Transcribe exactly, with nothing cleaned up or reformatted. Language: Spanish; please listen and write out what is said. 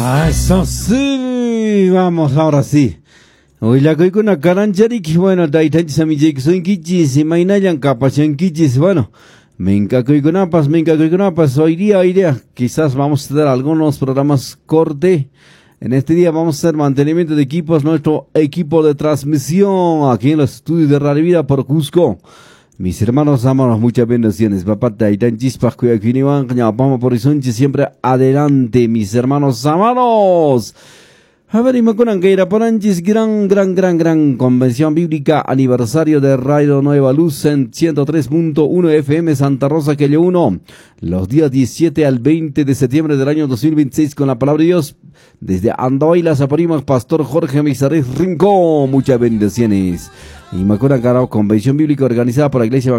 Ah, eso sí, vamos, ahora sí. Hoy la coy con una caranchari que bueno, daitanchi samijay que soy kichis y mainayan capachan kichis, bueno. Me encacoy con apas, me encacoy con apas. Hoy día, hoy día, quizás vamos a tener algunos programas corte. En este día vamos a hacer mantenimiento de equipos, nuestro equipo de transmisión aquí en los estudios de Radio Vida por Cusco. Mis hermanos, amados, muchas bendiciones. Papá, Taitan Chispas, Cuyaquiniwan, Cañapama, por Horizonte, siempre adelante, mis hermanos amados. A ver, y me cuentan que Iraparanchis, gran, gran, gran, gran convención bíblica, aniversario de Radio Nueva Luz en ciento tres punto uno F M Santa Rosa, que uno, los días diecisiete al veinte de septiembre del año dos mil veintiséis, con la palabra de Dios, desde Andoy, Las Aparimas, Pastor Jorge Misares Rincón, muchas bendiciones. Y me acuerdan que convención bíblica organizada por la Iglesia